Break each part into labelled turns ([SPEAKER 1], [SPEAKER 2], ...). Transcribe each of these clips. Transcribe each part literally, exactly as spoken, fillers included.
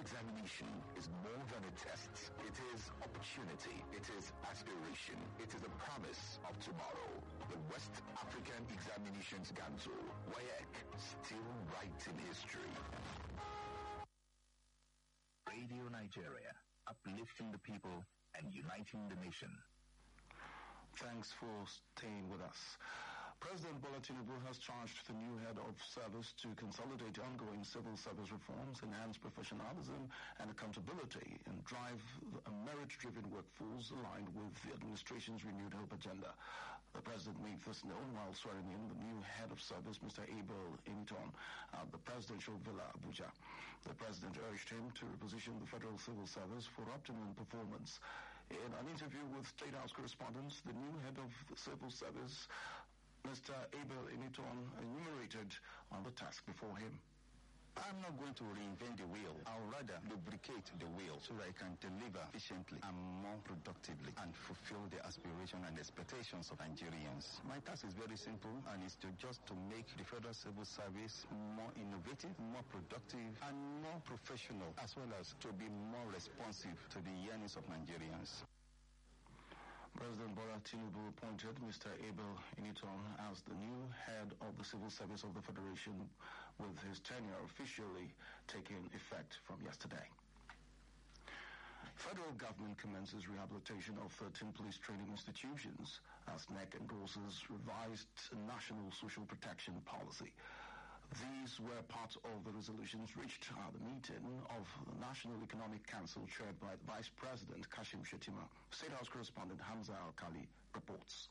[SPEAKER 1] examination is more than a test. It is opportunity. It is aspiration. It is a promise of tomorrow. The West African Examinations Council, W A E C, still writing history. Radio Nigeria, uplifting the people and uniting the nation.
[SPEAKER 2] Thanks for staying with us. President Bola Tinubu has charged the new head of service to consolidate ongoing civil service reforms, enhance professionalism and accountability, and drive a merit-driven workforce aligned with the administration's renewed hope agenda. The president made this known while swearing in the new head of service, Mister Abel Eniton, at the presidential villa, Abuja. The president urged him to reposition the federal civil service for optimum performance. In an interview with State House correspondents, the new head of the civil service, Mister Abel Eniton, enumerated on the task before him.
[SPEAKER 3] I'm not going to reinvent the wheel. I'll rather lubricate the wheel so that I can deliver efficiently and more productively and fulfill the aspirations and expectations of Nigerians. My task is very simple, and it's to just to make the federal civil service more innovative, more productive, and more professional, as well as to be more responsive to the yearnings of Nigerians.
[SPEAKER 2] President Bola Tinubu appointed Mister Abel Eniton as the new head of the Civil Service of the Federation, with his tenure officially taking effect from yesterday. Federal government commences rehabilitation of thirteen police training institutions as N E C endorses revised national social protection policy. These were part of the resolutions reached at the meeting of the National Economic Council chaired by Vice President Kashim Shettima. State House correspondent Hamza Al-Kali reports.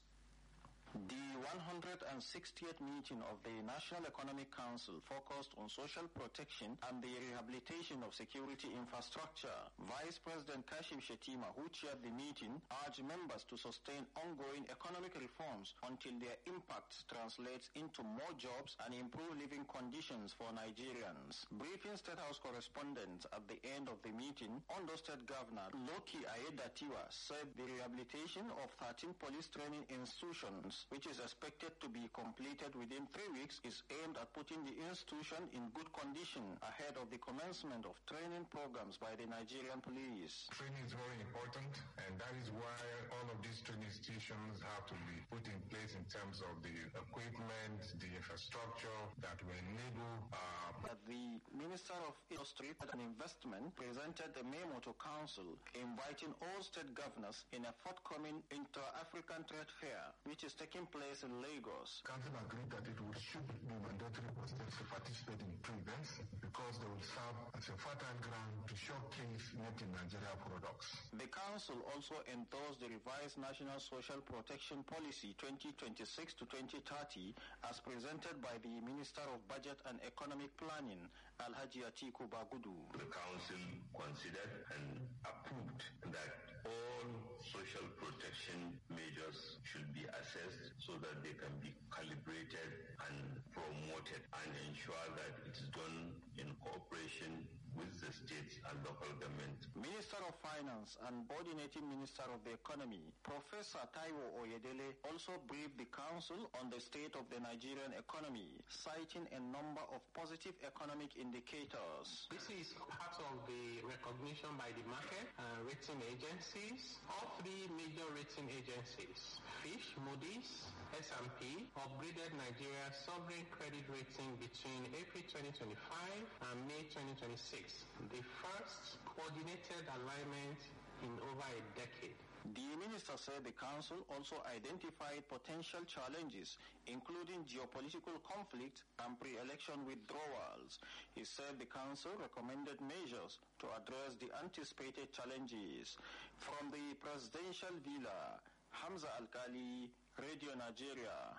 [SPEAKER 4] The one hundred sixtieth meeting of the National Economic Council focused on social protection and the rehabilitation of security infrastructure. Vice President Kashim Shettima, who chaired the meeting, urged members to sustain ongoing economic reforms until their impact translates into more jobs and improved living conditions for Nigerians. Briefing State House correspondents at the end of the meeting, Ondo State Governor Loki Ayedatiwa said the rehabilitation of thirteen police training institutions, which is expected to be completed within three weeks, is aimed at putting the institution in good condition ahead of the commencement of training programs by the Nigerian police.
[SPEAKER 5] Training is very important, and that is why all of these training institutions have to be put in place in terms of the equipment, the infrastructure that will enable... Uh,
[SPEAKER 4] the Minister of Industry and Investment presented a memo to Council inviting all state governors in a forthcoming inter-African trade fair, which is taking place in Lagos.
[SPEAKER 5] Council agreed that it would should be mandatory for states to participate in two events because they will serve as a fertile ground to showcase made in Nigeria products.
[SPEAKER 4] The Council also endorsed the revised National Social Protection Policy twenty twenty-six to twenty thirty as presented by the Minister of Budget and Economic Planning, Alhaji Atiku Bagudu.
[SPEAKER 6] The Council considered and approved that all social protection measures should be assessed so that they can be calibrated and promoted and ensure that it is done in cooperation with the states and local government.
[SPEAKER 4] Minister of Finance and Coordinating Minister of the Economy, Professor Taiwo Oyedele, also briefed the Council on the state of the Nigerian economy, citing a number of positive economic indicators.
[SPEAKER 7] This is part of the recognition by the market and rating agencies. All three major rating agencies, Fitch, Moody's, S and P, upgraded Nigeria's sovereign credit rating between April twenty twenty-five and May twenty twenty-six, the first coordinated alignment in over a decade.
[SPEAKER 4] The minister said the council also identified potential challenges, including geopolitical conflict and pre-election withdrawals. He said the council recommended measures to address the anticipated challenges. From the presidential villa, Hamza Al-Kali, Radio Nigeria.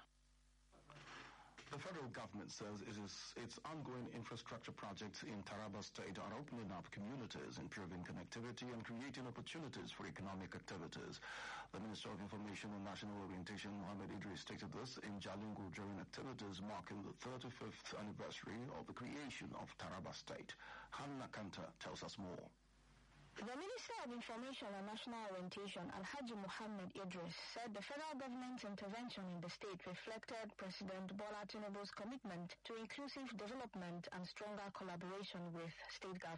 [SPEAKER 2] The federal government says it is its ongoing infrastructure projects in Taraba State are opening up communities, improving connectivity and creating opportunities for economic activities. The Minister of Information and National Orientation, Mohammed Idris, stated this in Jalingo during activities marking the thirty-fifth anniversary of the creation of Taraba State. Hanna Kanta tells us more.
[SPEAKER 8] The Minister of Information and National Orientation, Alhaji Mohammed Idris, said the federal government's intervention in the state reflected President Bola Tinubu's commitment to inclusive development and stronger collaboration with state governments.